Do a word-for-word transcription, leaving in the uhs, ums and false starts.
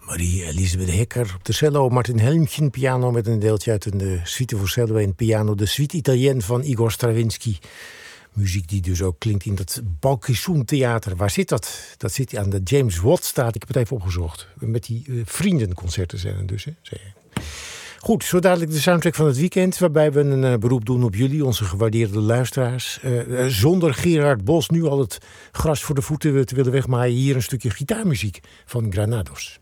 Marie-Elisabeth Hecker op de cello, Martin Helmchen piano met een deeltje uit een de suite voor cello en piano, de Suite Italienne van Igor Stravinsky. Muziek die dus ook klinkt in dat Balkissoen Theater. Waar zit dat? Dat zit aan de James Watt-straat. Ik heb het even opgezocht. Met die uh, vriendenconcerten zijn er dus, hè, zei je. Goed, zo dadelijk de soundtrack van het weekend, waarbij we een uh, beroep doen op jullie, onze gewaardeerde luisteraars. Uh, uh, zonder Gerard Bos nu al het gras voor de voeten te willen wegmaaien, hier een stukje gitaarmuziek van Granados.